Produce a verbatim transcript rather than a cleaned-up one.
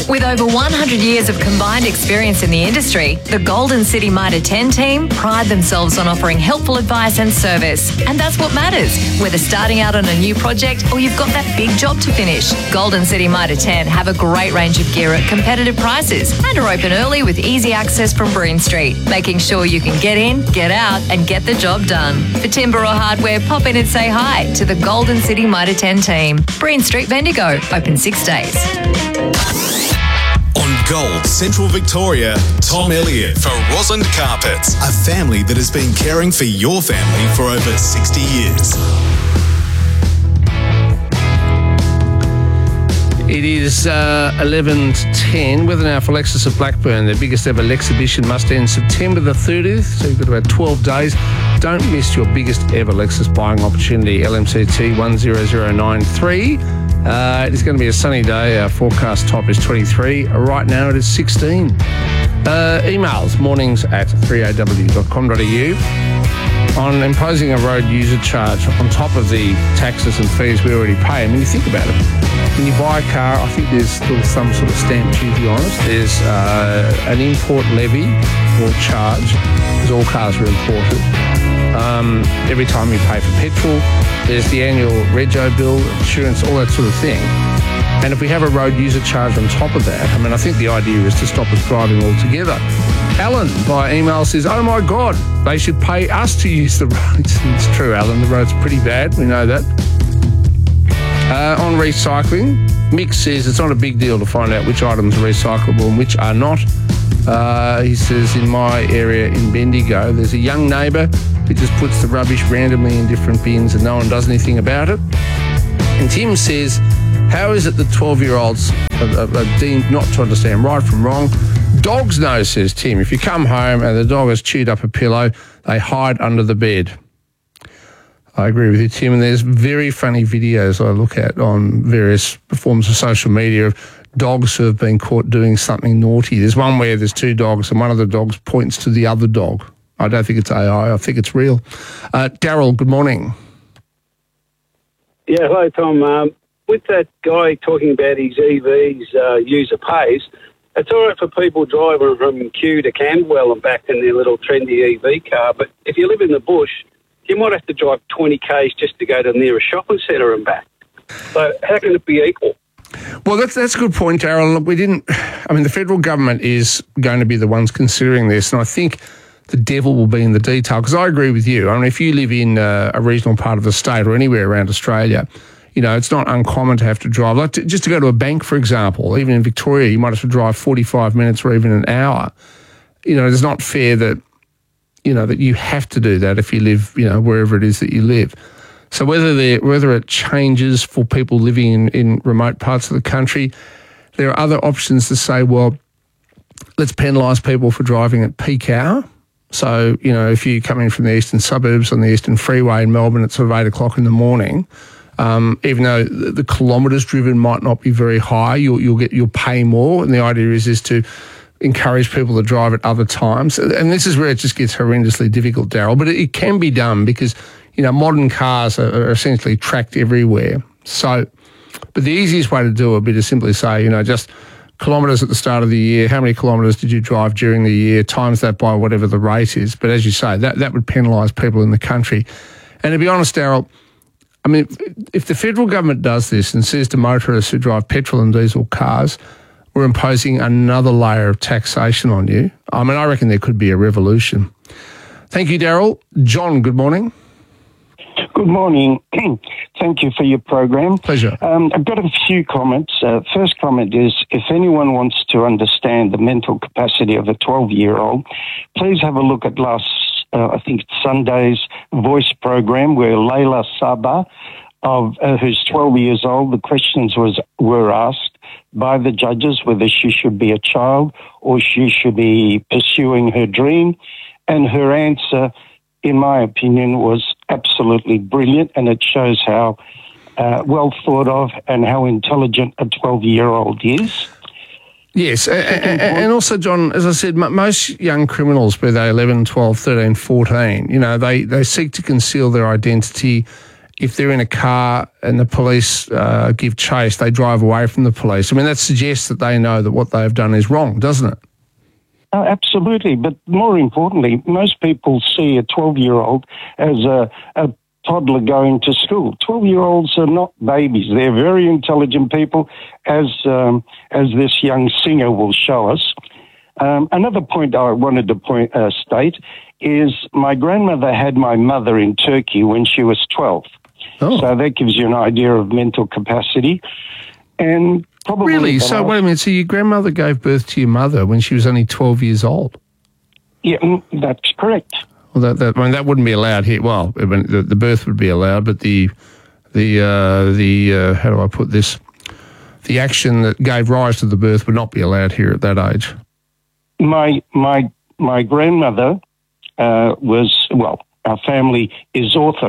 With over one hundred years of combined experience in the industry, the Golden City Mitre ten team pride themselves on offering helpful advice and service. And that's what matters, whether starting out on a new project or you've got that big job to finish. Golden City Mitre ten have a great range of gear at competitive prices and are open early with easy access from Breen Street, making sure you can get in, get out and get the job done. For timber or hardware, pop in and say hi to the Golden City Mitre ten team. Breen Street Bendigo, open six days. On Gold Central Victoria, Tom Elliott for Rosalind Carpets, a family that has been caring for your family for over sixty years. It is uh, eleven to ten. Weather now for Lexus of Blackburn. Their biggest ever Lexhibition must end September the thirtieth, so you've got about twelve days. Don't miss your biggest ever Lexus buying opportunity, L M C T one zero zero nine three. Uh, it is going to be a sunny day. Our forecast top is twenty-three. Right now it is sixteen. Uh, emails, mornings at three a w dot com dot a u. On imposing a road user charge on top of the taxes and fees we already pay. I mean, you think about it. When you buy a car, I think there's still some sort of stamp duty on it. There's uh, an import levy or charge, because all cars are imported. Um, every time you pay for petrol, there's the annual rego bill, insurance, all that sort of thing. And if we have a road user charge on top of that, I mean, I think the idea is to stop us driving altogether. Alan, by email, says, oh my God, they should pay us to use the roads. It's true, Alan, the road's pretty bad, we know that. Uh, on recycling, Mick says it's not a big deal to find out which items are recyclable and which are not. Uh, he says, in my area in Bendigo, there's a young neighbour who just puts the rubbish randomly in different bins and no one does anything about it. And Tim says, how is it that twelve-year-olds are, are, are deemed not to understand right from wrong? Dogs know, says Tim. If you come home and the dog has chewed up a pillow, they hide under the bed. I agree with you, Tim. And there's very funny videos I look at on various forms of social media of dogs who have been caught doing something naughty. There's one where there's two dogs and one of the dogs points to the other dog. I don't think it's A I. I think it's real. Uh, Daryl, good morning. Yeah, hello, Tom. Um, with that guy talking about his E Vs uh, user pays, it's all right for people driving from Kew to Camberwell and back in their little trendy E V car, but if you live in the bush, you might have to drive twenty kays just to go to the nearest shopping centre and back. So how can it be equal? Well, that's that's a good point, Darryl. Look, we didn't. I mean, the federal government is going to be the ones considering this, and I think the devil will be in the detail. Because I agree with you. I mean, if you live in uh, a regional part of the state or anywhere around Australia, you know, it's not uncommon to have to drive. Like to, just to go to a bank, for example, even in Victoria, you might have to drive forty-five minutes or even an hour. You know, it's not fair that you know that you have to do that if you live, you know, wherever it is that you live. So whether there, whether it changes for people living in, in remote parts of the country, there are other options to say, well, let's penalise people for driving at peak hour. So, you know, if you're coming from the eastern suburbs on the Eastern Freeway in Melbourne at sort of eight o'clock in the morning, um, even though the, the kilometres driven might not be very high, you'll, you'll get you'll pay more. And the idea is is to encourage people to drive at other times. And this is where it just gets horrendously difficult, Daryl. But it, it can be done because, you know, modern cars are, are essentially tracked everywhere. So, but the easiest way to do it would be to simply say, you know, just kilometres at the start of the year, how many kilometres did you drive during the year, times that by whatever the rate is. But as you say, that, that would penalise people in the country. And to be honest, Daryl, I mean, if the federal government does this and says to motorists who drive petrol and diesel cars, we're imposing another layer of taxation on you, I mean, I reckon there could be a revolution. Thank you, Daryl. John, good morning. Good morning. Thank you for your program. Pleasure. Um, I've got a few comments. Uh, first comment is, if anyone wants to understand the mental capacity of a twelve-year-old, please have a look at last, uh, I think it's Sunday's Voice program, where Layla Saba, of uh, who's twelve years old, the questions was were asked by the judges whether she should be a child or she should be pursuing her dream, and her answer, in my opinion, was absolutely brilliant, and it shows how uh, well thought of and how intelligent a twelve-year-old is. Yes, and, and also, John, as I said, most young criminals, be they eleven, twelve, thirteen, fourteen, you know, they, they seek to conceal their identity if they're in a car and the police uh, give chase, they drive away from the police. I mean, that suggests that they know that what they've done is wrong, doesn't it? Uh, absolutely. But more importantly, most people see a twelve-year-old as a, a toddler going to school. twelve-year-olds are not babies. They're very intelligent people, as um, as this young singer will show us. Um, another point I wanted to point uh, state is my grandmother had my mother in Turkey when she was twelve. Oh. So that gives you an idea of mental capacity. And probably... Really? So, wait a minute. So your grandmother gave birth to your mother when she was only twelve years old? Yeah, that's correct. Well, that, that I mean, that wouldn't be allowed here. Well, I mean, the, the birth would be allowed, but the, the, uh, the uh, how do I put this? The action that gave rise to the birth would not be allowed here at that age. My, my, my grandmother uh, was, well, our family is Orthodox.